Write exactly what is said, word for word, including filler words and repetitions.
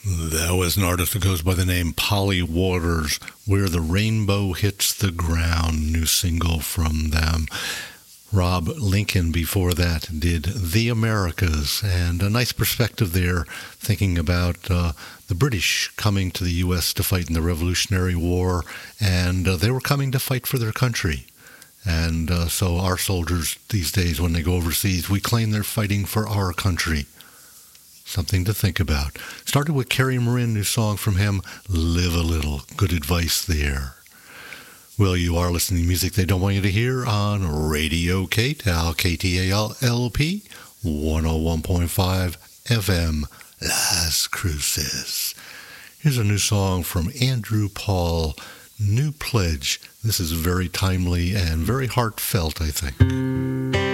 That was an artist that goes by the name Polly Waters, Where the Rainbow Hits the Ground, new single from them. Rob Lincoln before that did The Americas, and a nice perspective there, thinking about uh, the British coming to the U S to fight in the Revolutionary War, and uh, they were coming to fight for their country. And uh, so our soldiers these days, when they go overseas, we claim they're fighting for our country. Something to think about. Started with Kerry Morin, new song from him, Live a Little. Good advice there. Well, you are listening to music they don't want you to hear on Radio K-Tal, K T A L L P, one oh one point five F M, Las Cruces. Here's a new song from Andrew Paul, New Pledge. This is very timely and very heartfelt, I think.